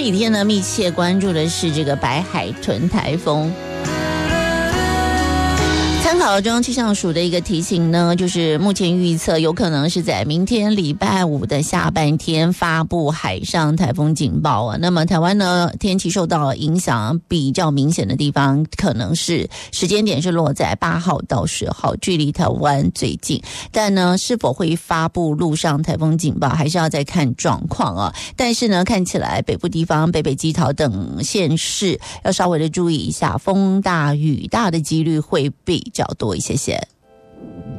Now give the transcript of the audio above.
几天呢，密切关注的是这个白海豚台风。参考中央气象署的一个提醒呢，就是目前预测有可能是在明天礼拜五的下半天发布海上台风警报啊。那么台湾呢，天气受到影响比较明显的地方，可能是时间点是落在8号到10号，距离台湾最近。但呢，是否会发布陆上台风警报，还是要再看状况啊。但是呢，看起来北部地方、北基桃等县市要稍微的注意一下，风大雨大的几率会比较多一些些。